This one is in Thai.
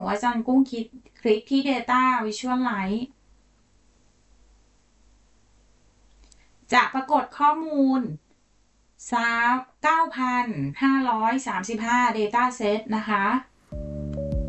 อาจารย์กุ้งคลิกที่ Data Visualize จะปรากฏข้อมูล9,535 Data Set นะคะ